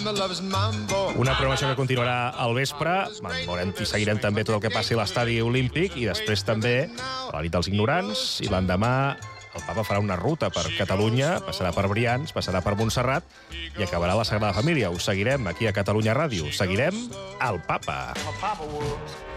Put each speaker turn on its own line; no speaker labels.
Una programació que continuarà al vespre. Veurem i seguirem també tot el que passi a l'estadi olímpic i després també a la nit dels ignorants i l'endemà el papa farà una ruta per Catalunya, passarà per Brians, passarà per Montserrat i acabarà a la Sagrada Família. Us seguirem aquí a Catalunya Ràdio. Seguirem al papa.